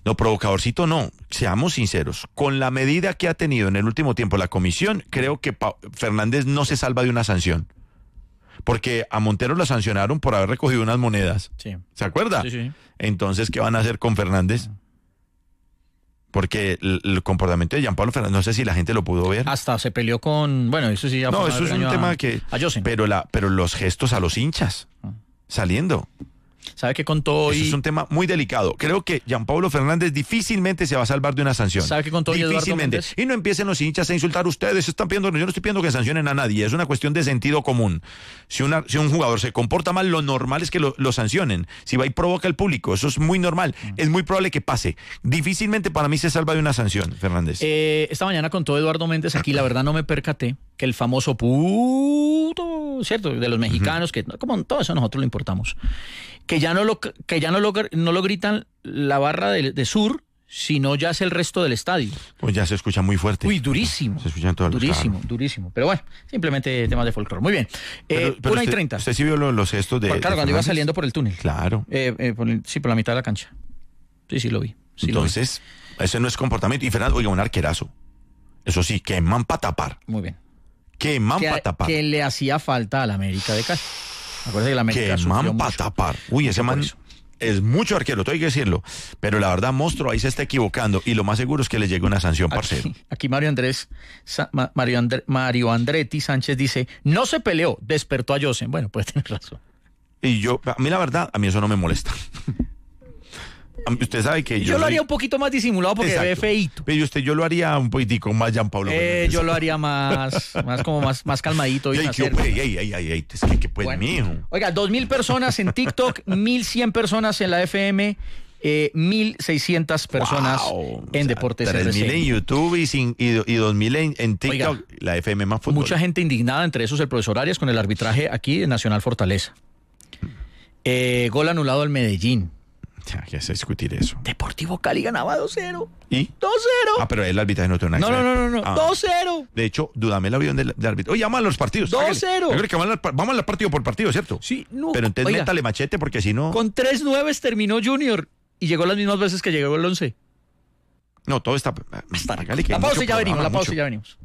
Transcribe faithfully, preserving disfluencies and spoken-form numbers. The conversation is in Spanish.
No, provocadorcito no, seamos sinceros. Con la medida que ha tenido en el último tiempo la comisión, creo que pa- Fernández no se salva de una sanción. Porque a Montero lo sancionaron por haber recogido unas monedas. Sí. ¿Se acuerda? Sí, sí. Entonces, ¿qué van a hacer con Fernández? Porque el, el comportamiento de Jean Pablo Fernández, no sé si la gente lo pudo ver. Hasta se peleó con, bueno, eso sí ya No, fue eso es un regaño tema a, que... a Yosen. Pero, la, pero los gestos a los hinchas, saliendo. ¿Sabe qué contó hoy? Eso es un tema muy delicado. Creo que Jean Pablo Fernández difícilmente se va a salvar de una sanción. ¿Sabe qué contó hoy Eduardo Difícilmente. Méndez? Y no empiecen los hinchas a insultar a ustedes. Están pidiendo, yo no estoy pidiendo que sancionen a nadie. Es una cuestión de sentido común. Si, una, si un jugador se comporta mal, lo normal es que lo, lo sancionen. Si va y provoca al público, eso es muy normal. Mm. Es muy probable que pase. Difícilmente para mí se salva de una sanción, Fernández. Eh, esta mañana contó Eduardo Méndez aquí, la verdad no me percaté, que el famoso puto, ¿cierto? De los mexicanos, uh-huh. que como todo eso nosotros lo importamos. Que ya no lo, que ya no lo, no lo gritan la barra de, de sur, sino ya es el resto del estadio. Pues ya se escucha muy fuerte. Uy, durísimo. Se escuchan todos los Durísimo, carros. durísimo. Pero bueno, simplemente temas de folclore. Muy bien. Pero, Eh, pero una usted, y treinta. ¿Usted sí vio los, los gestos de. Por, claro, de cuando iba Fernández? saliendo por el túnel. Claro. Eh, eh, por el, sí, por la mitad de la cancha. Sí, sí lo vi. Sí Entonces, lo vi. ese no es comportamiento. Y Fernando, oiga, un arquerazo. Eso sí, queman para tapar. Muy bien. Queman Que, para tapar. que le hacía falta a la América de Cali. Acuérdate que la América Queman para tapar. Uy, ese man es mucho arquero, tengo que decirlo. Pero la verdad, monstruo, ahí se está equivocando. Y lo más seguro es que le llegue una sanción, parcero. Aquí, aquí Mario Andrés, Sa, Mario, Andre, Mario Andretti Sánchez dice, no se peleó, despertó a Yosen. Bueno, puede tener razón. Y yo, a mí la verdad, a mí eso no me molesta. Usted sabe que yo... Yo lo soy... haría un poquito más disimulado porque ve feíto. Pero usted, yo lo haría un poquitico más Jean Pablo. Eh, yo lo haría más, más como más, más calmadito. Ey, que, ey, ey, ey, ey, ey, es que, que pues, bueno, mijo. Oiga, dos mil personas en TikTok, mil cien personas en la F M, eh, mil seiscientas personas wow, en o sea, Deportes tres mil en YouTube y, sin, y, y dos mil en, en TikTok, oiga, la F M más fútbol. Mucha gente indignada, entre esos el profesor Arias con el arbitraje aquí en Nacional Fortaleza. Eh, gol anulado al Medellín. Ya, ya sé discutir eso. Deportivo Cali ganaba dos cero. ¿Y? dos cero. Ah, pero el arbitraje no tiene nada no, que ver. No, no, no, no. Ah. dos cero. De hecho, dúdame el avión del, del árbitro. Oye, vamos a los partidos. dos cero. Yo creo que vamos, a, vamos al partido por partido, ¿cierto? Sí, no. Pero entonces oiga, métale machete porque si no... Con tres nueves terminó Junior y llegó las mismas veces que llegó el once. No, todo está... Hasta la pausa y ya venimos, la pausa y ya venimos.